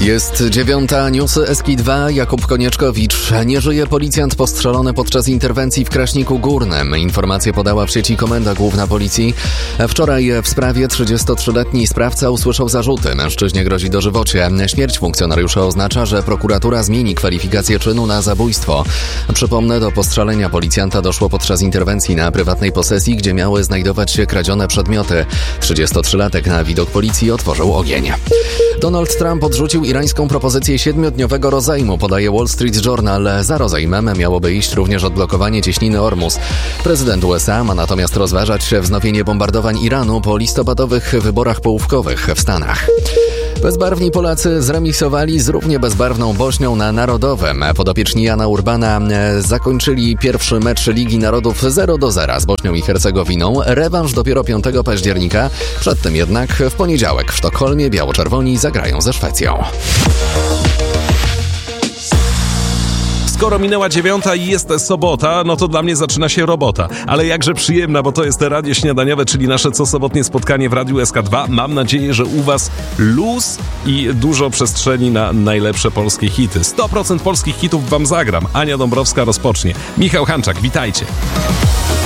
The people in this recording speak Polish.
Jest 9:00, newsy SK2, Jakub Konieczkowicz. Nie żyje policjant postrzelony podczas interwencji w Kraśniku Górnym. Informację podała w sieci Komenda Główna Policji. Wczoraj w sprawie 33-letni sprawca usłyszał zarzuty. Mężczyźnie grozi dożywocie. Śmierć funkcjonariusza oznacza, że prokuratura zmieni kwalifikację czynu na zabójstwo. Przypomnę, do postrzelenia policjanta doszło podczas interwencji na prywatnej posesji, gdzie miały znajdować się kradzione przedmioty. 33-latek na widok policji otworzył ogień. Donald Trump odrzucił irańską propozycję 7-dniowego rozejmu, podaje Wall Street Journal. Za rozejmem miałoby iść również odblokowanie cieśniny Ormus. Prezydent USA ma natomiast rozważać wznowienie bombardowań Iranu po listopadowych wyborach połówkowych w Stanach. Bezbarwni Polacy zremisowali z równie bezbarwną Bośnią na Narodowym. Podopieczni Jana Urbana zakończyli pierwszy mecz Ligi Narodów 0-0 z Bośnią i Hercegowiną. Rewanż dopiero 5 października. Przed tym jednak w poniedziałek w Sztokholmie biało-czerwoni zagrają ze Szwecją. Skoro minęła 9:00 i jest sobota, no to dla mnie zaczyna się robota. Ale jakże przyjemna, bo to jest Radio Śniadaniowe, czyli nasze cosobotnie spotkanie w Radiu SK2. Mam nadzieję, że u was luz i dużo przestrzeni na najlepsze polskie hity. 100% polskich hitów wam zagram. Ania Dąbrowska rozpocznie. Michał Hanczak, witajcie.